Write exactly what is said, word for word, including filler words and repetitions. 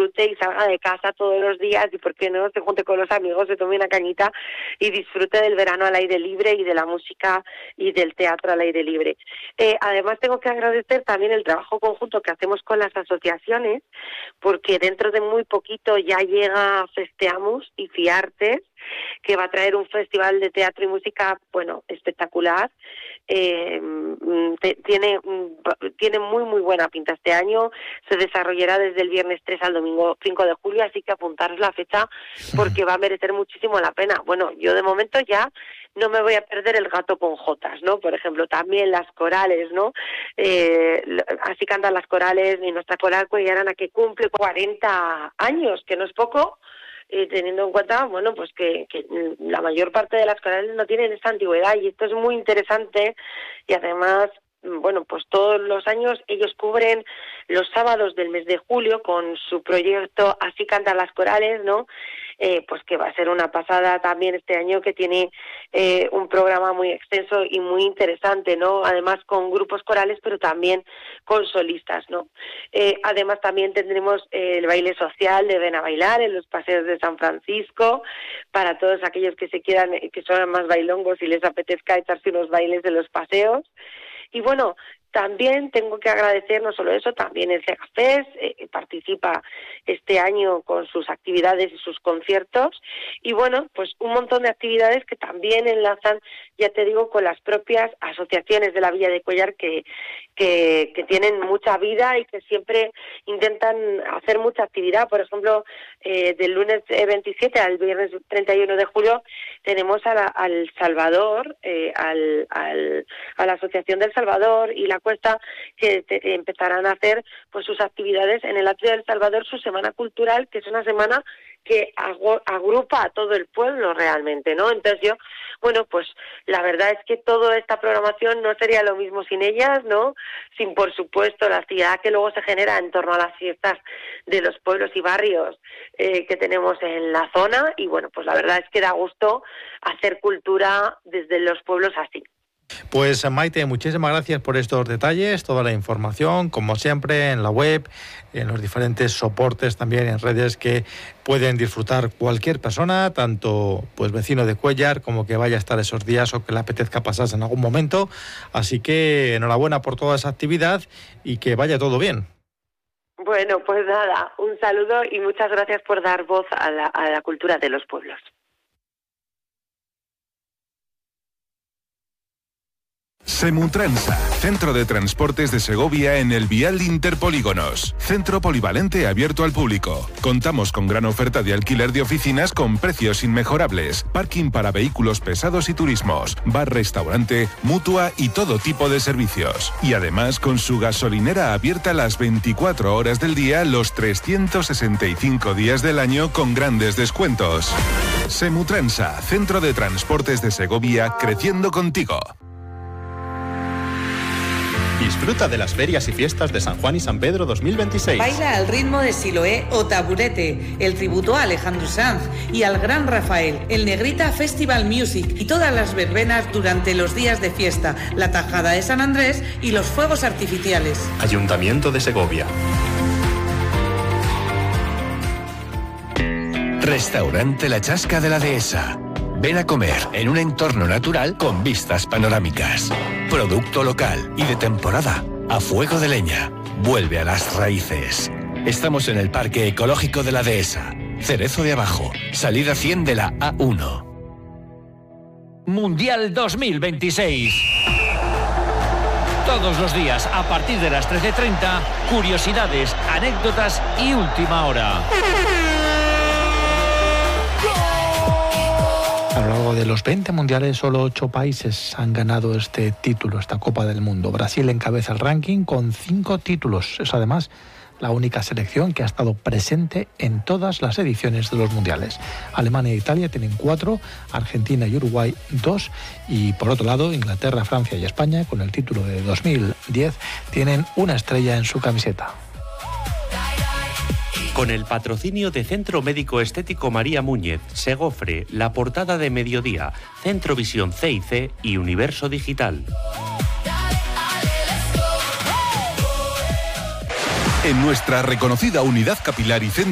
disfrute y salga de casa todos los días y, por qué no, se junte con los amigos, se tome una cañita y disfrute del verano al aire libre y de la música y del teatro al aire libre. Eh, además, tengo que agradecer también el trabajo conjunto que hacemos con las asociaciones, porque dentro de muy poquito ya llega Festeamus y Fiartes, que va a traer un festival de teatro y música, bueno, espectacular. Eh, te, tiene tiene muy muy buena pinta este año. Se desarrollará desde el viernes tres al domingo cinco de julio, así que apuntaros la fecha porque va a merecer muchísimo la pena. Bueno, yo de momento ya no me voy a perder el Gato con Jotas, ¿no? Por ejemplo, también las corales, ¿no? Eh, así cantan las corales, y nuestra coral Cuellarana, que cumple cuarenta años, que no es poco. Eh, teniendo en cuenta, bueno, pues que, que la mayor parte de las corales no tienen esta antigüedad, y esto es muy interesante. Y además, bueno, pues todos los años ellos cubren los sábados del mes de julio con su proyecto Así cantan las corales, ¿no? Eh, pues que va a ser una pasada también este año, que tiene eh, un programa muy extenso y muy interesante, ¿no? Además con grupos corales, pero también con solistas, ¿no? Eh, además también tendremos eh, el baile social de Ven a Bailar en los paseos de San Francisco, para todos aquellos que se quieran, que son más bailongos y les apetezca echarse unos bailes de los paseos. Y bueno, también tengo que agradecer no solo eso, también el Cegafest eh, participa este año con sus actividades y sus conciertos, y bueno, pues un montón de actividades que también enlazan, ya te digo, con las propias asociaciones de la Villa de Cuéllar, que, que, que tienen mucha vida y que siempre intentan hacer mucha actividad. Por ejemplo, eh, del lunes veintisiete al viernes treinta y uno de julio tenemos a la, al Salvador, eh, al, al, a la Asociación del Salvador y la Cuesta, que te, empezarán a hacer pues sus actividades en el Atrio del Salvador, su semana cultural, que es una semana que agrupa a todo el pueblo realmente, ¿no? Entonces yo, bueno, pues la verdad es que toda esta programación no sería lo mismo sin ellas, ¿no? Sin, por supuesto, la actividad que luego se genera en torno a las fiestas de los pueblos y barrios eh, que tenemos en la zona. Y bueno, pues la verdad es que da gusto hacer cultura desde los pueblos así. Pues Maite, muchísimas gracias por estos detalles, toda la información, como siempre, en la web, en los diferentes soportes, también en redes, que pueden disfrutar cualquier persona, tanto pues vecino de Cuéllar como que vaya a estar esos días o que le apetezca pasarse en algún momento. Así que enhorabuena por toda esa actividad y que vaya todo bien. Bueno, pues nada, un saludo y muchas gracias por dar voz a la, a la cultura de los pueblos. Semutransa, Centro de Transportes de Segovia en el Vial Interpolígonos. Centro polivalente abierto al público. Contamos con gran oferta de alquiler de oficinas con precios inmejorables. Parking para vehículos pesados y turismos. Bar, restaurante, mutua y todo tipo de servicios. Y además con su gasolinera abierta las veinticuatro horas del día, los trescientos sesenta y cinco días del año con grandes descuentos. Semutransa, Centro de Transportes de Segovia, creciendo contigo. Disfruta de las ferias y fiestas de San Juan y San Pedro dos mil veintiséis. Baila al ritmo de Siloé o Taburete, el tributo a Alejandro Sanz y al Gran Rafael, el Negrita Festival Music y todas las verbenas durante los días de fiesta, la tajada de San Andrés y los fuegos artificiales. Ayuntamiento de Segovia. Restaurante La Chasca de la Dehesa. Ven a comer en un entorno natural con vistas panorámicas. Producto local y de temporada. A fuego de leña. Vuelve a las raíces. Estamos en el Parque Ecológico de la Dehesa. Cerezo de Abajo. Salida cien de la A uno. Mundial dos mil veintiséis. Todos los días, a partir de las trece treinta, curiosidades, anécdotas y última hora. A lo largo de los veinte mundiales, solo ocho países han ganado este título, esta Copa del Mundo. Brasil encabeza el ranking con cinco títulos. Es además la única selección que ha estado presente en todas las ediciones de los mundiales. Alemania e Italia tienen cuatro, Argentina y Uruguay dos, y por otro lado, Inglaterra, Francia y España, con el título de dos mil diez, tienen una estrella en su camiseta. Con el patrocinio de Centro Médico Estético María Múñez, Segofre, La Portada de Mediodía, Centro Visión C y C y Universo Digital. En nuestra reconocida unidad capilar y centro